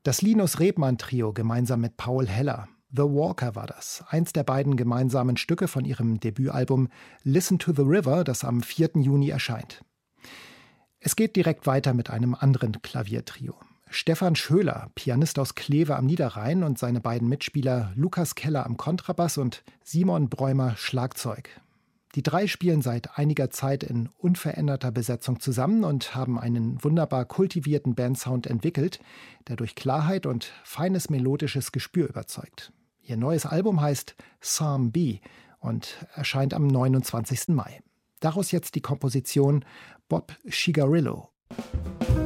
Das Linus Rebmann Trio gemeinsam mit Paul Heller. The Walker war das, eins der beiden gemeinsamen Stücke von ihrem Debütalbum Listen to the River, das am 4. Juni erscheint. Es geht direkt weiter mit einem anderen Klaviertrio. Stefan Schöler, Pianist aus Kleve am Niederrhein, und seine beiden Mitspieler Lukas Keller am Kontrabass und Simon Bräumer Schlagzeug. Die drei spielen seit einiger Zeit in unveränderter Besetzung zusammen und haben einen wunderbar kultivierten Bandsound entwickelt, der durch Klarheit und feines melodisches Gespür überzeugt. Ihr neues Album heißt Psalm B und erscheint am 29. Mai. Daraus jetzt die Komposition Bob Shigarillo.